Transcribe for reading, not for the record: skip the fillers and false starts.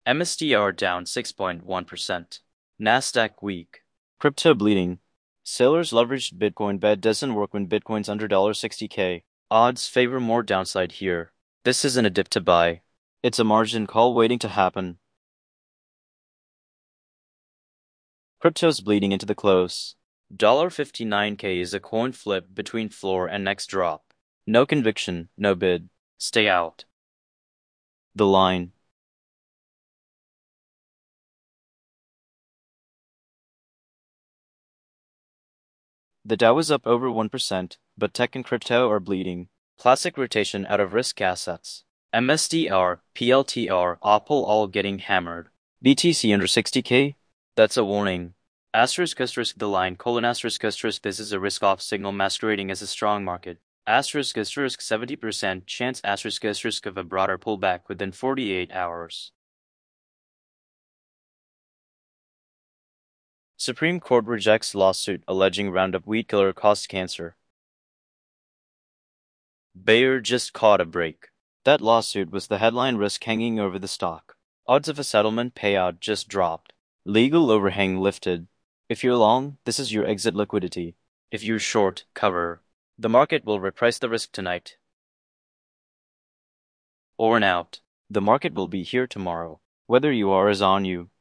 MSTR down 6.1%. Nasdaq weak. Crypto bleeding. Sailors leveraged Bitcoin bet doesn't work when Bitcoin's under $60K. Odds favor more downside here. This isn't a dip to buy. It's a margin call waiting to happen. Crypto's bleeding into the close. $59K is a coin flip between floor and next drop. No conviction, no bid. Stay out. The line. The Dow is up over 1%, but tech and crypto are bleeding. Classic rotation out of risk assets. MSTR, PLTR, Apple all getting hammered. BTC under 60K? That's a warning. Asterisk the line, asterisk this is a risk-off signal masquerading as a strong market. Asterisk 70% chance asterisk of a broader pullback within 48 hours. Supreme Court rejects lawsuit alleging Roundup weed killer caused cancer. Bayer just caught a break. That lawsuit was the headline risk hanging over the stock. Odds of a settlement payout just dropped. Legal overhang lifted. If you're long, this is your exit liquidity. If you're short, cover. The market will reprice the risk tonight. Or an out. The market will be here tomorrow. Whether you are is on you.